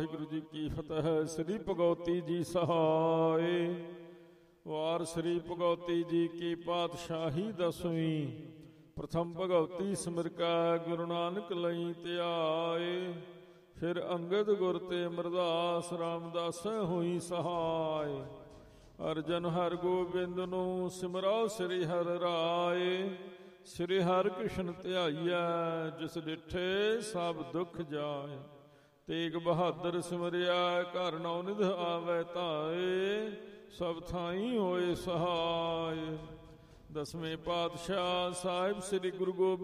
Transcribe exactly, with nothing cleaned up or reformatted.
ਵਾਹਿਗੁਰੂ ਜੀ ਕੀ ਫਤਿਹ। ਸ੍ਰੀ ਭਗਉਤੀ ਜੀ ਸਹਾਏ। ਵਾਰ ਸ੍ਰੀ ਭਗਉਤੀ ਜੀ ਕੀ ਪਾਤਸ਼ਾਹੀ ਦਸਵੀਂ। ਪ੍ਰਥਮ ਭਗਉਤੀ ਸਿਮਰਕਾ ਗੁਰੂ ਨਾਨਕ ਲਈ ਧਿਆਏ। ਫਿਰ ਅੰਗਦ ਗੁਰ ਤੇ ਅਮਰਦਾਸ ਰਾਮਦਾਸ ਹੋਈ ਸਹਾਏ। ਅਰਜਨ ਹਰ ਗੋਬਿੰਦ ਨੂੰ ਸਿਮਰੋ ਸ੍ਰੀ ਹਰਿ ਰਾਏ। ਸ੍ਰੀ ਹਰਿ ਕ੍ਰਿਸ਼ਨ ਧਿਆਈਐ ਜਿਸ ਡਿਠੇ ਸਭ ਦੁੱਖ ਜਾਏ। ਤੇਗ ਬਹਾਦਰ ਸਿਮਰਿਆ ਘਰ ਨੌ ਨਿਧ ਆਵੈ ਧਾਏ। ਸਭ ਥਾਈ ਹੋਏ ਸਹਾਏ। ਦਸਵੇਂ ਪਾਤਸ਼ਾਹ ਸਾਹਿਬ ਸ੍ਰੀ ਗੁਰੂ ਗੋਬਿੰਦ